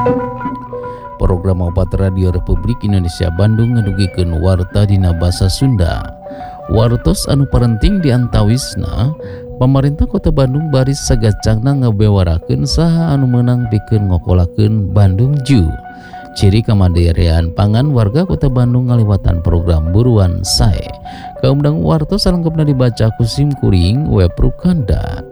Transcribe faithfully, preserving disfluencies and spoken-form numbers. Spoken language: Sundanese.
Program opat Radio Republik Indonesia Bandung ngedugikeun warta dina basa Sunda. Wartos anu parenting diantawisna, pemerintah Kota Bandung baris sagacangna ngabewarakeun saha anu meunang pikeun ngokolakeun Bandung Ju. Ciri kamaderean pangan warga Kota Bandung ngaliwatan program buruan sae. Kaumdang wartos salengkapna dibaca ku Sim Kuring web Rukanda.